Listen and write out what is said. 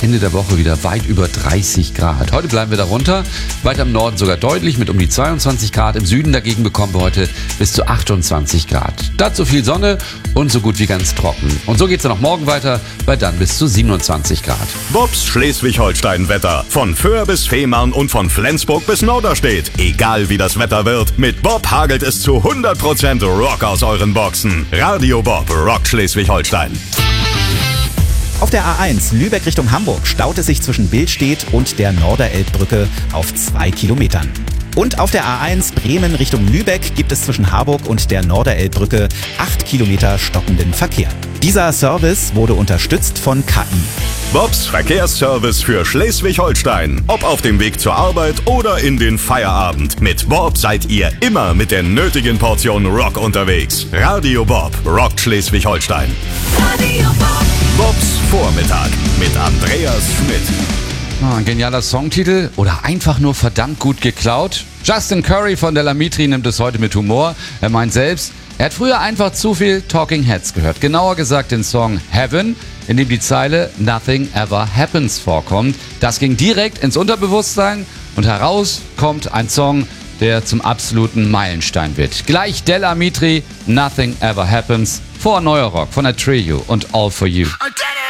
Ende der Woche wieder weit über 30 Grad. Heute bleiben wir darunter, weiter im Norden sogar deutlich mit um die 22 Grad. Im Süden dagegen bekommen wir heute bis zu 28 Grad. Dazu viel Sonne und so gut wie ganz trocken. Und so geht's dann auch morgen weiter, bei dann bis zu 27 Grad. Bobs Schleswig-Holstein-Wetter. Von Föhr bis Fehmarn und von Flensburg bis Norderstedt. Egal wie das Wetter wird, mit Bob hagelt es zu 100% Rock aus euren Boxen. Radio Bob rockt Schleswig-Holstein. Auf der A1 Lübeck Richtung Hamburg staut es sich zwischen Billstedt und der Norderelbbrücke auf 2 Kilometern. Und auf der A1 Bremen Richtung Lübeck gibt es zwischen Harburg und der Norderelbbrücke 8 Kilometer stockenden Verkehr. Dieser Service wurde unterstützt von KI. Bobs Verkehrsservice für Schleswig-Holstein. Ob auf dem Weg zur Arbeit oder in den Feierabend. Mit Bob seid ihr immer mit der nötigen Portion Rock unterwegs. Radio Bob rockt Schleswig-Holstein. Radio Bob. Bobs Vormittag mit Andreas Schmidt. Ein genialer Songtitel oder einfach nur verdammt gut geklaut? Justin Curry von Della Mitri nimmt es heute mit Humor. Er meint selbst, er hat früher einfach zu viel Talking Heads gehört. Genauer gesagt den Song Heaven, in dem die Zeile Nothing Ever Happens vorkommt. Das ging direkt ins Unterbewusstsein und heraus kommt ein Song, der zum absoluten Meilenstein wird. Gleich Della Mitri, Nothing Ever Happens, vor Neuer Rock von der Trio und All For You.